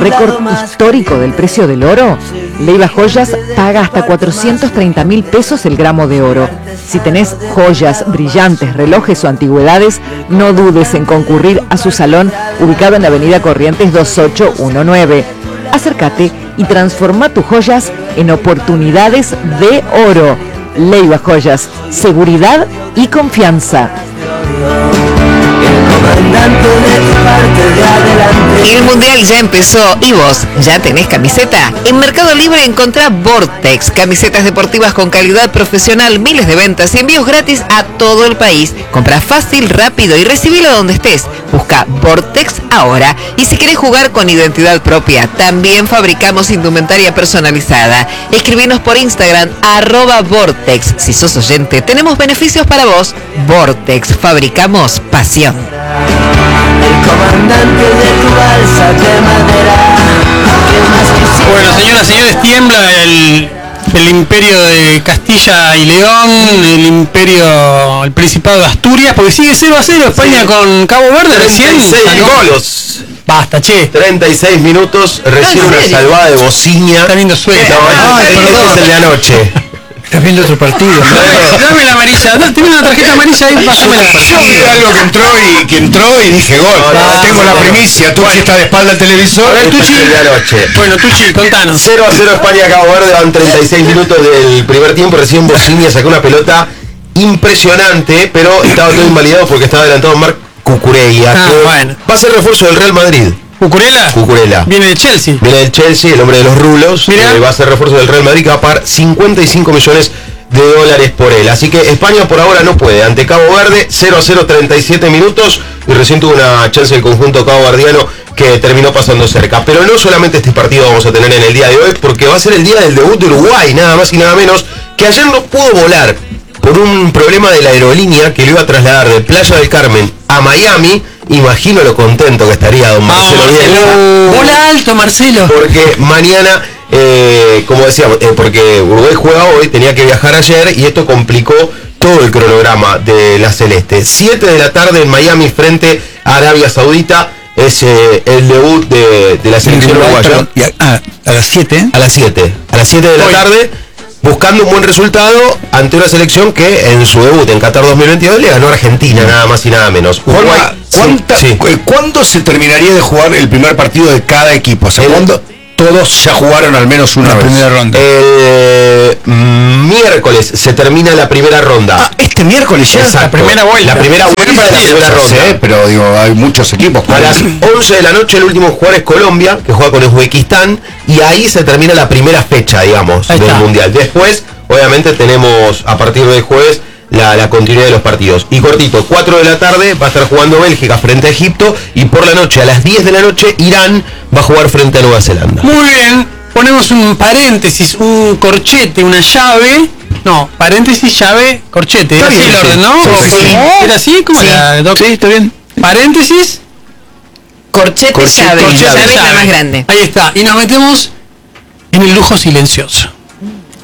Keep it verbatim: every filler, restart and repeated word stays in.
récord histórico del precio del oro? Leiva Joyas paga hasta cuatrocientos treinta mil pesos el gramo de oro. Si tenés joyas, brillantes, relojes o antigüedades, no dudes en concurrir a su salón ubicado en la avenida Corrientes dos ocho uno nueve. Acércate y transforma tus joyas en oportunidades de oro. Leiva Joyas, seguridad y confianza. El Mundial ya empezó y vos ya tenés camiseta. En Mercado Libre encontrá Vortex, camisetas deportivas con calidad profesional, miles de ventas y envíos gratis a todo el país. Comprá fácil, rápido y recibilo donde estés. Busca Vortex ahora. Y si querés jugar con identidad propia, también fabricamos indumentaria personalizada. Escribinos por Instagram, arroba Vortex. Si sos oyente, tenemos beneficios para vos. Vortex, fabricamos pasión. El comandante de tu balsa de madera. Bueno, señoras y señores, tiembla el, el imperio de Castilla y León, el imperio, el Principado de Asturias, porque sigue cero a cero España sí. con Cabo Verde recién. treinta y seis goles. Basta, che. treinta y seis minutos, recién una salvada de bociña. Está viendo suerte. No, ah, es el de anoche. Estás viendo otro partido. Dame, dame la amarilla, no, tengo una tarjeta amarilla ahí, pásamela. Yo vi algo que entró y que entró y dije gol. No, no, tengo no, la no, primicia, no. Tucci está de espalda al televisor. A ver, Este Tucci. es el de anoche. Bueno, Tucci, contanos. cero a cero España Cabo Verde, van treinta y seis minutos del primer tiempo, recién Bociña sacó una pelota impresionante, pero estaba todo invalidado porque estaba adelantado Marc Cucurella, Ah, que bueno. va a ser refuerzo del Real Madrid. ¿Cucurella? Cucurella. Viene de Chelsea. Viene del Chelsea, el hombre de los rulos, eh, va a ser refuerzo del Real Madrid, que va a pagar cincuenta y cinco millones de dólares por él. Así que España por ahora no puede. Ante Cabo Verde, cero a cero, treinta y siete minutos, y recién tuvo una chance el conjunto caboverdiano que terminó pasando cerca. Pero no solamente este partido vamos a tener en el día de hoy, porque va a ser el día del debut de Uruguay, nada más y nada menos, que ayer no pudo volar por un problema de la aerolínea que lo iba a trasladar de Playa del Carmen a Miami. Imagino lo contento que estaría don Marcelo Bielsa. Bola alto, Marcelo. Porque mañana, eh, como decíamos, eh, porque Uruguay juega hoy, tenía que viajar ayer y esto complicó todo el cronograma de la Celeste. siete de la tarde en Miami frente a Arabia Saudita es eh, el debut de, de la selección uruguaya. A, a las siete. A las siete. A las siete de la tarde, buscando un buen resultado ante una selección que en su debut en Qatar dos mil veintidós le ganó a Argentina, nada más y nada menos. Uruguay, ¿Cuánta, sí, sí. ¿Cuándo se terminaría de jugar el primer partido de cada equipo? O sea, El, ¿cuándo todos ya jugaron al menos una, una primera ronda? El miércoles se termina la primera ronda. Ah, este miércoles ya. Exacto. La primera vuelta. La primera vuelta de la primera ronda. Sé, pero digo, hay muchos equipos. A las once de la noche el último jugador es Colombia, que juega con Uzbekistán, y ahí se termina la primera fecha, digamos, ahí del está. Mundial. Después, obviamente, tenemos a partir del jueves la, la continuidad de los partidos. Y cortito, cuatro de la tarde va a estar jugando Bélgica frente a Egipto, y por la noche, a las diez de la noche, Irán va a jugar frente a Nueva Zelanda. Muy bien, ponemos un paréntesis, un corchete, una llave. No, paréntesis, llave, corchete. Era así el orden, ¿no? Sí, sí, sí. ¿Era así? ¿Cómo Sí. era, Doc? Sí, está bien. Paréntesis, Corchete, Corchete, llave. corchete, Llave es la llave. más grande. Ahí está. Y nos metemos en el lujo silencioso.